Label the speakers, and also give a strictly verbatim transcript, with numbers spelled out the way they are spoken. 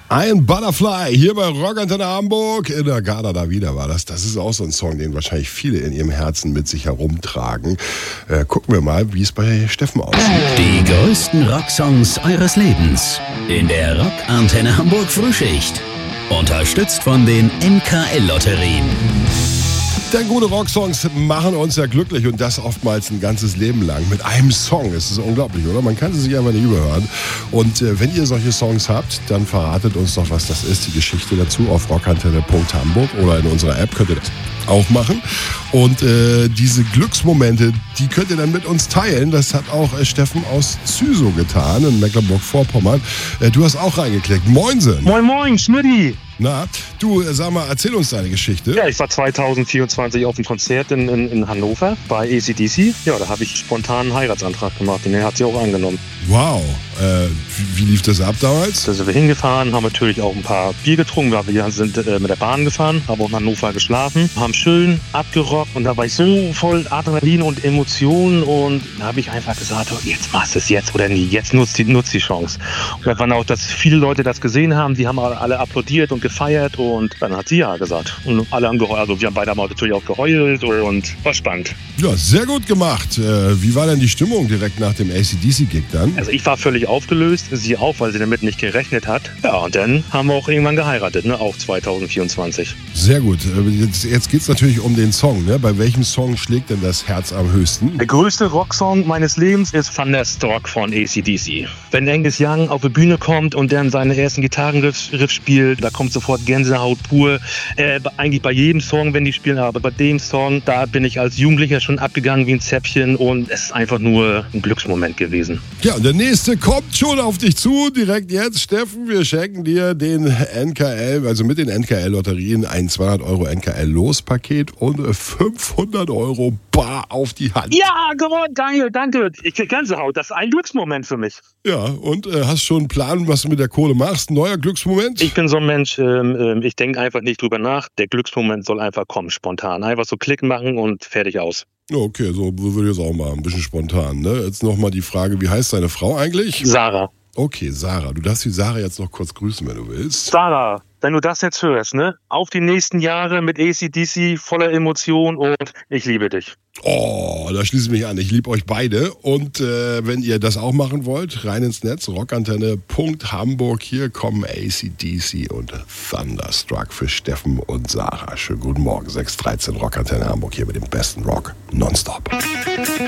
Speaker 1: Ein Butterfly hier bei Rockantenne Hamburg. In der Garda da wieder war das. Das ist auch so ein Song, den wahrscheinlich viele in ihrem Herzen mit sich herumtragen. Äh, gucken wir mal, wie es bei Steffen aussieht.
Speaker 2: Die größten Rocksongs eures Lebens in der Rockantenne Hamburg Frühschicht. Unterstützt von den N K L-Lotterien.
Speaker 1: Denn gute Rocksongs machen uns ja glücklich und das oftmals ein ganzes Leben lang. Mit einem Song. Es ist unglaublich, oder? Man kann sie sich einfach nicht überhören. Und äh, wenn ihr solche Songs habt, dann verratet uns doch, was das ist. Die Geschichte dazu auf rockantenne punkt hamburg oder in unserer App könnt ihr das auch machen. Und äh, diese Glücksmomente, die könnt ihr dann mit uns teilen. Das hat auch äh, Steffen aus Züsow getan, in Mecklenburg-Vorpommern. Äh, du hast auch reingeklickt. Moinsen.
Speaker 3: Moin, moin, Schmidti.
Speaker 1: Na, du, äh, sag mal, erzähl uns deine Geschichte.
Speaker 3: Ja, ich war zwanzig vierundzwanzig auf einem Konzert in, in, in Hannover bei A C D C. Ja, da habe ich spontan einen Heiratsantrag gemacht und den hat sie auch angenommen.
Speaker 1: Wow, äh, wie, wie lief das ab damals?
Speaker 3: Da sind wir hingefahren, haben natürlich auch ein paar Bier getrunken, weil wir sind äh, mit der Bahn gefahren, haben auch in Hannover geschlafen, haben schön abgerockt und da war ich so voll Adrenalin und Emotionen und da habe ich einfach gesagt, oh, jetzt machst du es jetzt oder nie, jetzt nutzt die, nutzt die Chance. Und da waren auch, dass viele Leute das gesehen haben, die haben alle applaudiert und gefeiert und dann hat sie ja gesagt. Und alle haben geheult, also wir haben beide natürlich auch geheult und war spannend.
Speaker 1: Ja, sehr gut gemacht. Äh, wie war denn die Stimmung direkt nach dem A C D C-Gig dann?
Speaker 3: Also ich war völlig aufgelöst, sie auch, weil sie damit nicht gerechnet hat. Ja, und dann haben wir auch irgendwann geheiratet, ne? Auch zwanzig vierundzwanzig.
Speaker 1: Sehr gut. Jetzt, jetzt geht es natürlich um den Song, ne? Bei welchem Song schlägt denn das Herz am höchsten?
Speaker 3: Der größte Rocksong meines Lebens ist Thunderstruck von A C D C. Wenn Angus Young auf die Bühne kommt und dann seine ersten Gitarrenriff Riff spielt, da kommt sofort Gänsehaut pur. Äh, eigentlich bei jedem Song, wenn die spielen, aber bei dem Song, da bin ich als Jugendlicher schon abgegangen wie ein Zäpfchen und es ist einfach nur ein Glücksmoment gewesen.
Speaker 1: Ja, und der nächste kommt schon auf dich zu, direkt jetzt. Steffen, wir schenken dir den N K L, also mit den N K L-Lotterien, ein zweihundert Euro N K L-Lospaket und fünfhundert Euro bar auf die Hand.
Speaker 3: Ja, gewonnen, danke, danke. Ich krieg Gänsehaut, das ist ein Glücksmoment für mich.
Speaker 1: Ja, und äh, hast schon einen Plan, was du mit der Kohle machst? Neuer Glücksmoment?
Speaker 3: Ich bin so ein Mensch, ähm, ich denke einfach nicht drüber nach. Der Glücksmoment soll einfach kommen, spontan. Einfach so Klick machen und fertig aus.
Speaker 1: Okay, so würde ich es auch machen, ein bisschen spontan. Ne? Jetzt nochmal die Frage, wie heißt deine Frau eigentlich?
Speaker 3: Sarah.
Speaker 1: Okay, Sarah. Du darfst die Sarah jetzt noch kurz grüßen, wenn du willst.
Speaker 3: Sarah, wenn du das jetzt hörst, ne? Auf die nächsten Jahre mit A C D C, voller Emotion und ich liebe dich.
Speaker 1: Oh, da schließe ich mich an. Ich liebe euch beide. Und äh, wenn ihr das auch machen wollt, rein ins Netz, rockantenne punkt hamburg. Hier kommen A C D C und Thunderstruck für Steffen und Sarah. Schönen guten Morgen, sechs dreizehn Rockantenne Hamburg, hier mit dem besten Rock nonstop.